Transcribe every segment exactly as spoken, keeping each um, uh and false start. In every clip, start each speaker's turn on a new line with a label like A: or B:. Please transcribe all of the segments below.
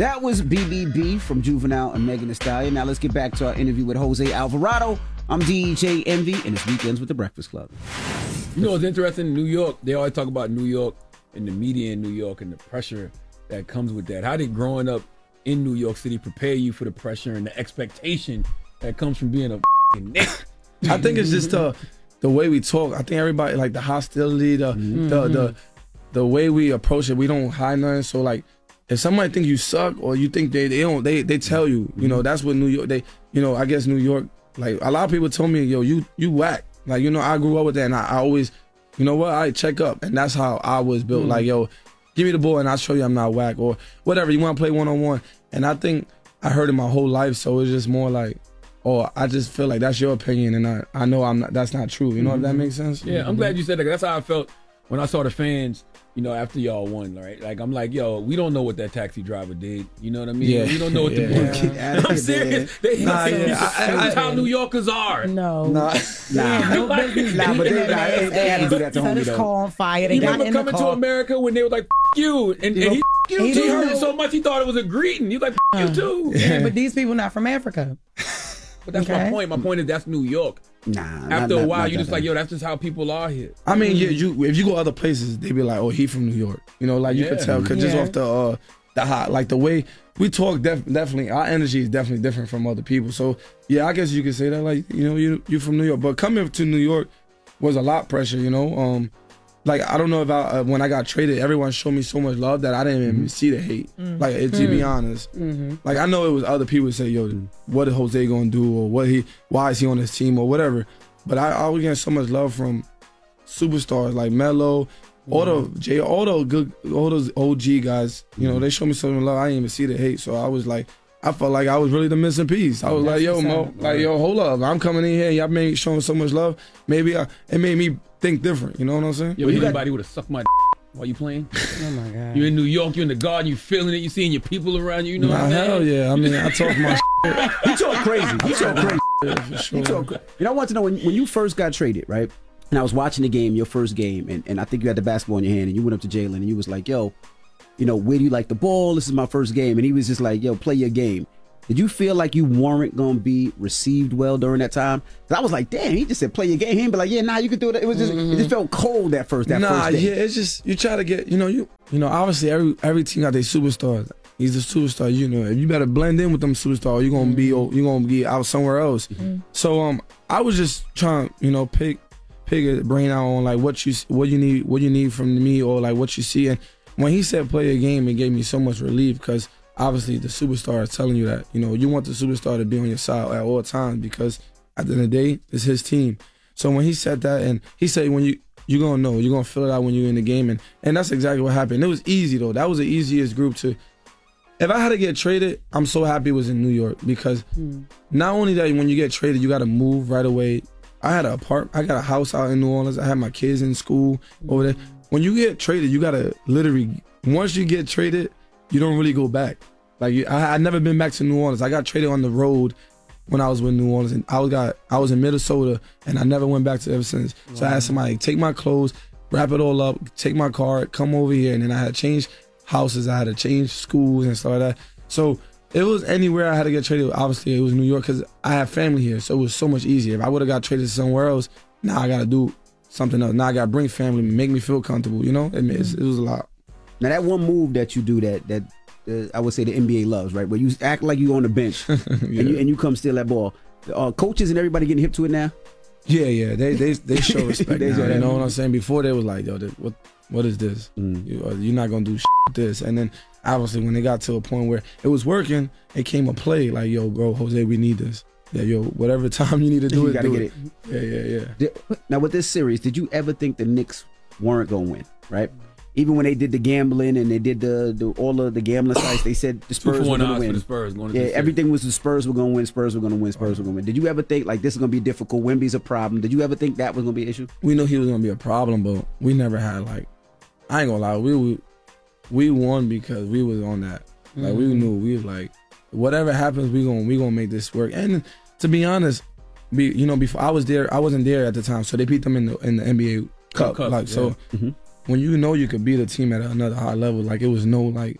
A: That was B B B from Juvenile and Megan Thee Stallion. Now let's get back to our interview with Jose Alvarado. I'm D J Envy, and it's Weekends with the Breakfast Club.
B: You know, it's interesting in New York. They always talk about New York and the media in New York and the pressure that comes with that. How did growing up in New York City prepare you for the pressure and the expectation that comes from being a f***ing nigga?
C: I think it's just the the way we talk. I think everybody, like the hostility, the mm-hmm. the the the way we approach it. We don't hide nothing. So like, if somebody think you suck or you think they they don't they they tell you. You know, that's what New York. They you know I guess New York. Like a lot of people told me, yo, you you whack. Like you know, I grew up with that, and I, I always, you know what, I check up, and that's how I was built. Mm-hmm. Like yo, give me the ball, and I'll show you I'm not whack or whatever. You want to play one on one, and I think I heard it my whole life, so it's just more like. Or I just feel like that's your opinion, and I, I know I'm not. That's not true. You know mm-hmm. if that makes sense?
B: Yeah, I'm glad you said that. That's how I felt when I saw the fans. You know, after y'all won, right? Like I'm like, yo, we don't know what that taxi driver did. You know what I mean?
C: Yeah.
B: We don't know what
C: yeah.
B: the yeah. I'm serious. They
C: nah, yeah.
B: That's how New Yorkers are.
D: No,
A: nah, nah,
D: no business.
A: Nah, but they, nah, they, they had to do that to
D: set
A: homie
D: his
A: though.
D: car on fire. They
B: you
D: got
B: remember
D: in
B: coming
D: the
B: to
D: car.
B: America when they were like, F you, and,
A: you
B: and
A: know,
B: he, he,
D: he
B: he heard
D: knew.
B: it so much he thought it was a greeting. He was like, F you too.
D: Yeah, but these people not from Africa.
B: But that's
D: okay.
B: my point. My point is that's New York.
A: Nah.
B: After
A: not,
B: a while,
A: not
B: you just
A: that.
B: like, yo, that's just how people are here.
C: I mean, yeah, you if you go other places, they be like, oh, he from New York. You know, like you
B: Yeah.
C: could tell, cause just
D: Yeah.
C: off the uh, the hot, like the way we talk, def- definitely our energy is definitely different from other people. So yeah, I guess you could say that, like you know, you you from New York, but coming to New York was a lot pressure. You know, um, like I don't know if I uh, when I got traded, everyone showed me so much love that I didn't even mm-hmm. see the hate. Mm-hmm. Like it, to be honest,
D: mm-hmm.
C: like I know it was other people say, yo, what is Jose gonna do, or what he, why is he on this team, or whatever. But I, I was getting so much love from superstars like Melo, all the J, all the good, all those O G guys. You know, they showed me so much love. I didn't even see the hate, so I was like, I felt like I was really the missing piece. I was
D: That's
C: like, yo,
D: what's
C: Mo,
D: up.
C: like yo, hold up, I'm coming in here. Y'all made showing so much love. Maybe I, it made me think different. You know what I'm saying?
B: Yo,
A: Well, you got-
B: anybody would have sucked my while you playing?
D: Oh my God.
B: You're in New York, you're in the garden, you feeling it, you seeing your people around you, you know
C: Nah,
B: what I'm saying?
C: hell yeah. I mean, I talk my shit.
A: He talk crazy. He talk crazy.
C: Yeah, for sure.
A: He talk. You know, I want to know when when you first got traded, right? And I was watching the game, your first game, and, and I think you had the basketball in your hand, and you went up to Jalen, and you was like, yo, you know, where do you like the ball? This is my first game. And he was just like, yo, play your game. Did you feel like you weren't going to be received well during that time? Because I was like, damn, he just said play your game. He didn't be like, yeah, nah, you can do it. It was just, mm-hmm. it just felt cold at first, that
C: nah,
A: first day.
C: yeah, it's just, you try to get, you know, you you know, obviously every every team got their superstars. He's a superstar, you know. If you better blend in with them superstars, you're gonna be you're gonna be out somewhere else. Mm-hmm. So um, I was just trying, you know, pick pick a brain out on like what you what you need what you need from me or like what you see. And when he said play a game, it gave me so much relief because obviously the superstar is telling you that, you know, you want the superstar to be on your side at all times because at the end of the day, it's his team. So when he said that, and he said when you you're gonna know, you're gonna feel it out when you're in the game, and and that's exactly what happened. It was easy though. That was the easiest group to. If I had to get traded, I'm so happy it was in New York because mm. not only that, when you get traded, you got to move right away. I had an apartment, I got a house out in New Orleans. I had my kids in school mm. over there. When you get traded, you got to literally, once you get traded, you don't really go back. Like you, I, I never been back to New Orleans. I got traded on the road when I was with New Orleans, and I was got I was in Minnesota, and I never went back to ever since. Wow. So I had somebody take my clothes, wrap it all up, take my car, come over here, and then I had to change houses, I had to change schools and stuff like that. So it was anywhere I had to get traded. Obviously, it was New York because I have family here, so it was so much easier. If I would have got traded somewhere else, now I got to do something else. Now I got to bring family, make me feel comfortable. You know, it, it was a lot.
A: Now that one move that you do that that uh, I would say the N B A loves, right? Where you act like you on the bench yeah. and you and you come steal that ball. Uh, coaches and everybody getting hip to it now.
C: Yeah, yeah, they they they show respect.
A: they
C: now,
A: show
C: you know what I'm saying? Before they was like, yo, this, what what is this?
A: Mm.
C: You, uh, you're not gonna do shit with this. And then obviously when they got to a point where it was working, it came a play like, yo, bro, Jose, we need this. Yeah, yo, whatever time you need to do
A: you
C: it,
A: gotta
C: do
A: get
C: it.
A: it.
C: Yeah, yeah, yeah.
A: Did, now with this series, did you ever think the Knicks weren't gonna win? Right. Even when they did the gambling and they did the, the all of the gambling sites, they said the Spurs were going to win.
B: For the Spurs going
A: yeah, everything was the Spurs were going to win, Spurs were going to win, Spurs were going to win. Did you ever think like this is going to be difficult? Wemby's a problem. Did you ever think that was going to be an issue?
C: We knew he was going to be a problem, but we never had like, I ain't gonna lie, we we, we won because we was on that. Like mm-hmm. we knew we was like, whatever happens, we gonna we gonna make this work. And to be honest, be you know before I was there, I wasn't there at the time, so they beat them in the in the N B A Cup. Cup like yeah. so. Mm-hmm. When you know you could beat a team at another high level, like it was no like,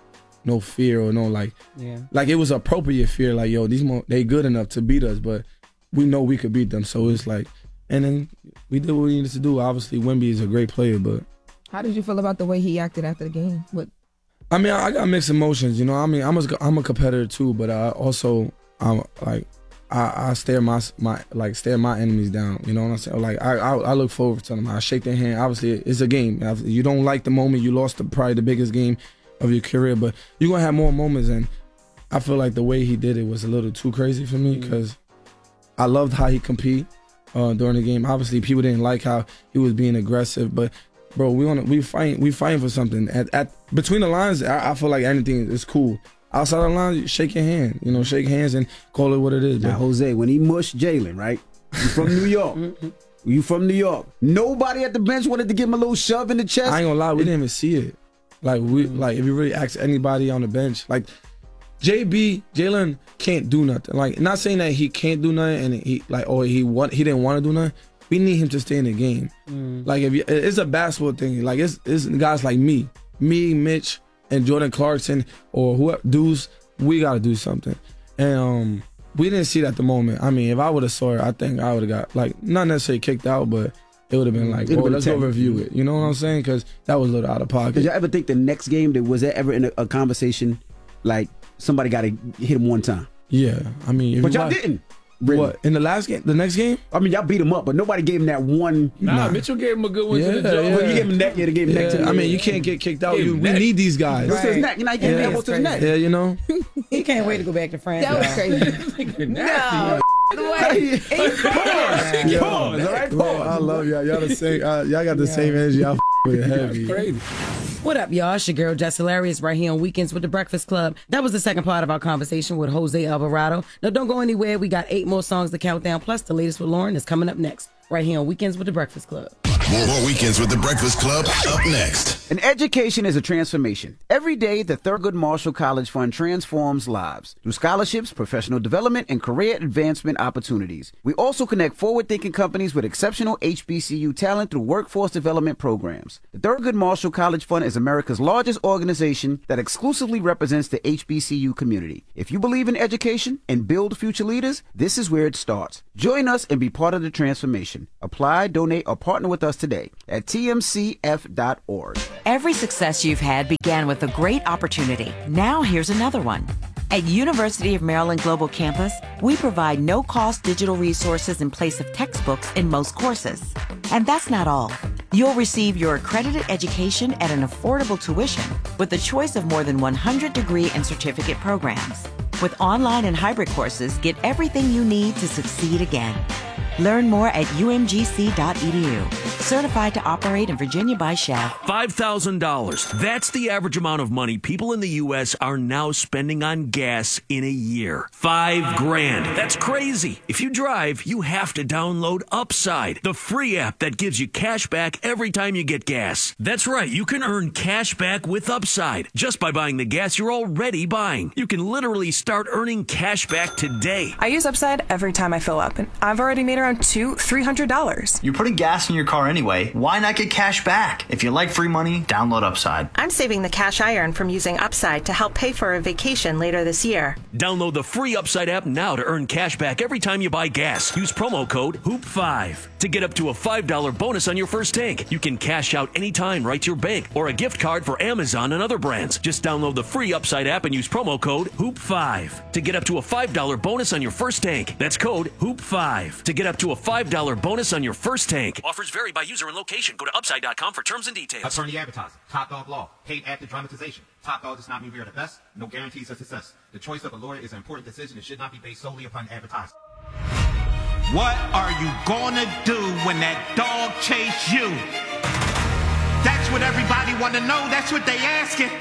C: no fear or no like,
D: Yeah.
C: like it was appropriate fear. Like yo, these mo- they good enough to beat us, but we know we could beat them. So it's like, and then we did what we needed to do. Obviously, Wemby is a great player, but
E: How did you feel about the way he acted after the game? What?
C: I mean, I, I got mixed emotions. You know, I mean, I'm a, I'm a competitor too, but I also I'm like. I, I stare my my like stare my enemies down. You know what I'm saying? Like I I, I look forward to them. I shake their hand. Obviously, it's a game. You don't like the moment. You lost the, probably the biggest game of your career, but you're gonna have more moments. And I feel like the way he did it was a little too crazy for me because I loved how he compete uh, during the game. Obviously, people didn't like how he was being aggressive, but bro, we on we fight we fighting for something. At, at between the lines, I, I feel like anything is cool. Outside the line, shake your hand. You know, shake hands and call it what it is.
A: Now, Jose, when he mushed Jalen, right? You from New York. You from New York. Nobody at the bench wanted to give him a little shove in the chest.
C: I ain't gonna lie, we didn't even see it. Like we, like if you really ask anybody on the bench, like J B, Jalen can't do nothing. Like not saying that he can't do nothing and he like or he want he didn't want to do nothing. We need him to stay in the game. Mm. Like if you, it's a basketball thing. Like it's it's guys like me, me, Mitch. And Jordan Clarkson or whoever, Deuce, we got to do something. And um, we didn't see it at the moment. I mean, if I would have saw it, I think I would have got, like, not necessarily kicked out, but it would have been like, oh, let's go review it. You know what I'm saying? Because that was a little out of pocket.
A: Did y'all ever think the next game, that was there ever in a, a conversation, like, somebody got to hit him one time?
C: Yeah. I mean, if
A: But
C: you
A: y'all
C: watch,
A: didn't. Really?
C: What, in the last game, the next game?
A: I mean, y'all beat him up, but nobody gave him that one.
B: Nah,
C: Nah.
B: Mitchell gave him a good one
C: Yeah,
B: to the jaw.
C: yeah.
A: Well, you gave him neck, yeah, they gave him neck to
C: Yeah,
A: the
C: I mean, you can't get kicked out.
B: Hey,
C: You, we
B: neck.
C: need these guys.
A: What's his
E: Right.
A: neck? You know, you gave him
D: Yeah,
A: elbow
D: it's
A: to his neck.
C: Yeah, you know?
D: He can't wait to go back to France.
E: That was
D: though.
E: crazy.
B: Nasty.
E: Wait,
A: Pause.
C: Yo,
A: Pause. All right,
C: bro,
A: pause.
C: I love y'all. Y'all the same. Uh, y'all got the same energy. I f- with it heavy.
B: Crazy.
D: What up, y'all? It's your girl, Jess Hilarious, right here on Weekends with the Breakfast Club. That was the second part of our conversation with Jose Alvarado. Now, don't go anywhere. We got eight more songs to count down, plus the latest with Lauren is coming up next, right here on Weekends with the Breakfast Club.
F: More, more Weekends with the Breakfast Club up next.
A: An education is a transformation. Every day, the Thurgood Marshall College Fund transforms lives through scholarships, professional development, and career advancement opportunities. We also connect forward-thinking companies with exceptional H B C U talent through workforce development programs. The Thurgood Marshall College Fund is America's largest organization that exclusively represents the H B C U community. If you believe in education and build future leaders, this is where it starts. Join us and be part of the transformation. Apply, donate, or partner with us today at T M C F dot org.
G: Every success you've had began with a great opportunity. Now here's another one. At University of Maryland Global Campus, we provide no-cost digital resources in place of textbooks in most courses. And that's not all. You'll receive your accredited education at an affordable tuition with a choice of more than one hundred degree and certificate programs. With online and hybrid courses, get everything you need to succeed again. Learn more at U M G C dot E D U. Certified to operate in Virginia by S C H A F.
H: five thousand dollars. That's the average amount of money people in the U S are now spending on gas in a year. Five grand. That's crazy. If you drive, you have to download Upside, the free app that gives you cash back every time you get gas. That's right. You can earn cash back with Upside just by buying the gas you're already buying. You can literally start earning cash back today.
I: I use Upside every time I fill up, and I've already made around two, three hundred dollars.
J: You're putting gas in your car anyway. Why not get cash back? If you like free money, download Upside.
I: I'm saving the cash I earn from using Upside to help pay for a vacation later this year.
H: Download the free Upside app now to earn cash back every time you buy gas. Use promo code hoop five to get up to a five dollar bonus on your first tank. You can cash out anytime right to your bank or a gift card for Amazon and other brands. Just download the free Upside app and use promo code hoop five to get up to a five dollar bonus on your first tank. That's code hoop five to get up to a five dollar bonus on your first tank. Offers vary by user and location. Go to upside dot com for terms and details.
K: Attorney advertising. Top Dog Law. Paid actor dramatization. Top Dog does not mean we are the best. No guarantees of success. The choice of a lawyer is an important decision and should not be based solely upon advertising.
L: What are you gonna do when that dog chase you? That's what everybody wanna know. That's what they asking.